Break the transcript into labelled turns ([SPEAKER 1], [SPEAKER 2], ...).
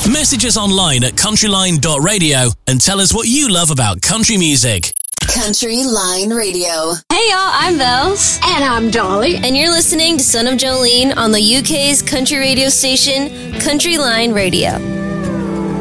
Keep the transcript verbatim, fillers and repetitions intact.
[SPEAKER 1] Message us online at countryline dot radio and tell us what you love about country music.
[SPEAKER 2] Country Line Radio.
[SPEAKER 3] Hey y'all, I'm Bells.
[SPEAKER 4] And I'm Dolly.
[SPEAKER 3] And you're listening to Son of Jolene on the U K's country radio station, Country Line Radio.